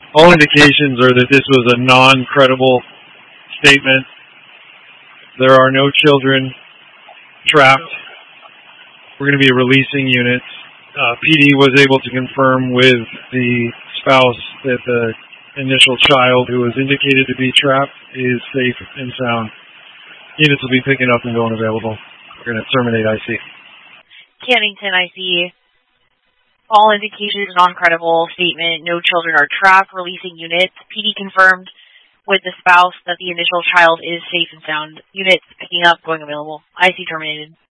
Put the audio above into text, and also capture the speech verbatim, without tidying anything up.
All indications are that this was a non-credible statement. There are no children trapped. We're going to be releasing units. Uh, P D was able to confirm with the spouse that the initial child who was indicated to be trapped is safe and sound. Units will be picking up and going available. We're going to terminate I C. Cannington, I C. All indications non-credible statement. No children are trapped. Releasing units. P D confirmed with the spouse that the initial child is safe and sound. Units picking up, going available. I C terminated.